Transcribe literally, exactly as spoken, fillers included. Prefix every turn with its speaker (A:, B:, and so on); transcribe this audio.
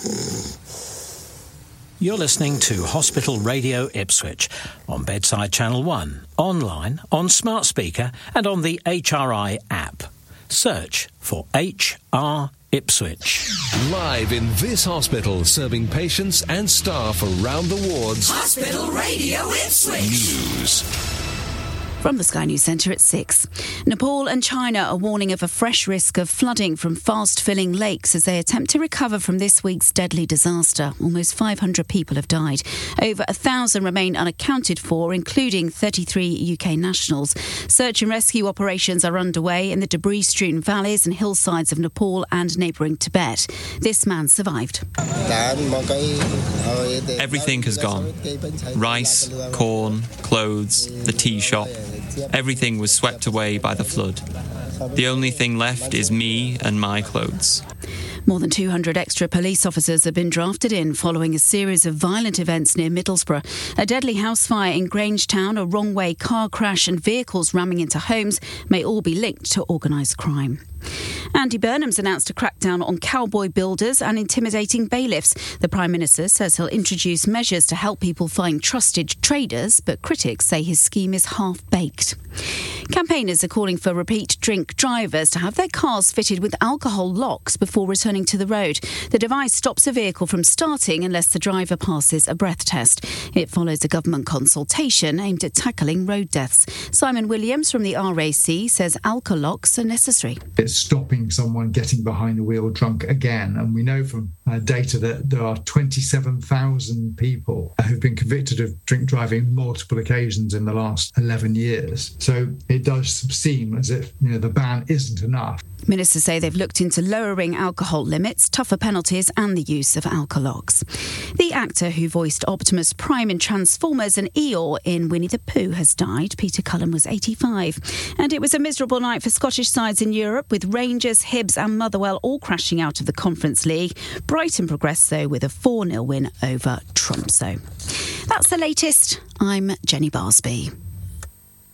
A: You're listening to Hospital Radio Ipswich on Bedside Channel one, online, on smart speaker and on the H R I app. Search for H R Ipswich.
B: Live in this hospital, serving patients and staff around the wards.
C: Hospital Radio Ipswich.
B: News.
D: From the Sky News Centre at six. Nepal and China are warning of a fresh risk of flooding from fast-filling lakes as they attempt to recover from this week's deadly disaster. Almost five hundred people have died. Over one thousand remain unaccounted for, including thirty-three U K nationals. Search and rescue operations are underway in the debris-strewn valleys and hillsides of Nepal and neighbouring Tibet. This man survived.
E: Everything has gone. Rice, corn, clothes, the tea shop. Everything was swept away by the flood. The only thing left is me and my clothes.
D: More than two hundred extra police officers have been drafted in following a series of violent events near Middlesbrough. A deadly house fire in Grangetown, a wrong-way car crash and vehicles ramming into homes may all be linked to organised crime. Andy Burnham's announced a crackdown on cowboy builders and intimidating bailiffs. The Prime Minister says he'll introduce measures to help people find trusted traders, but critics say his scheme is half-baked. Campaigners are calling for repeat drink drivers to have their cars fitted with alcohol locks before returning to the road. The device stops a vehicle from starting unless the driver passes a breath test. It follows a government consultation aimed at tackling road deaths. Simon Williams from the R A C says alcohol locks are necessary.
F: It's stopping someone getting behind the wheel drunk again. And we know from uh, data that there are twenty-seven thousand people who've been convicted of drink driving multiple occasions in the last eleven years. So it does seem as if, you know, the ban isn't enough.
D: Ministers say they've looked into lowering alcohol limits, tougher penalties and the use of alcolocks. The actor who voiced Optimus Prime in Transformers and Eeyore in Winnie the Pooh has died. Peter Cullen was eighty-five. And it was a miserable night for Scottish sides in Europe, with Rangers, Hibs and Motherwell all crashing out of the Conference League. Brighton progressed, though, with a four nil win over Tromsø. That's the latest. I'm Jenny Barsby.